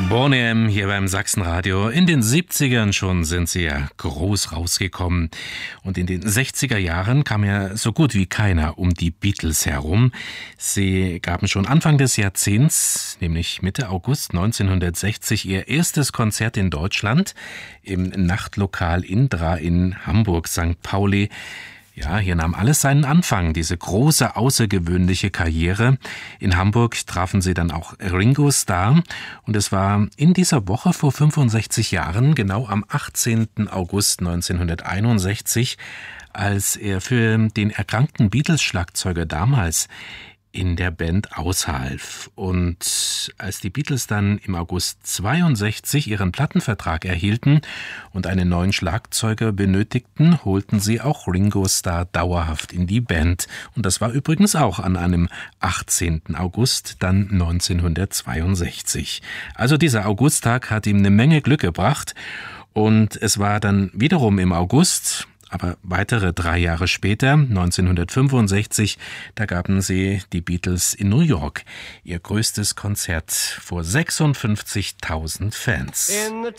Boney M. hier beim Sachsenradio. In den 70ern schon sind sie ja groß rausgekommen. Und in den 60er Jahren kam ja so gut wie keiner um die Beatles herum. Sie gaben schon Anfang des Jahrzehnts, nämlich Mitte August 1960, ihr erstes Konzert in Deutschland im Nachtlokal Indra in Hamburg-St. Pauli. Ja, hier nahm alles seinen Anfang, diese große, außergewöhnliche Karriere. In Hamburg trafen sie dann auch Ringo Starr. Und es war in dieser Woche vor 65 Jahren, genau am 18. August 1961, als er für den erkrankten Beatles-Schlagzeuger damals in der Band aushalf. Und als die Beatles dann im August 62 ihren Plattenvertrag erhielten und einen neuen Schlagzeuger benötigten, holten sie auch Ringo Starr dauerhaft in die Band. Und das war übrigens auch an einem 18. August dann 1962. Also dieser Augusttag hat ihm eine Menge Glück gebracht. Und es war dann wiederum im August, aber weitere 3 Jahre später, 1965, da gaben sie, die Beatles, in New York ihr größtes Konzert vor 56.000 Fans.